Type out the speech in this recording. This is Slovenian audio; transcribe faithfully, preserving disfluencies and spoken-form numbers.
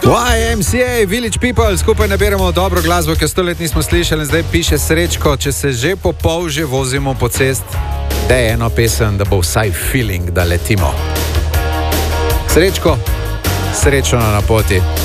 Y M C A, Village People, skupaj nabiramo dobro glasbo, ki jo sto let nismo slišali. Zdaj piše Srečko, če se že po polže vozimo po cest, da je eno pesem, da bo vsaj feeling, da letimo. Srečko, srečno na poti.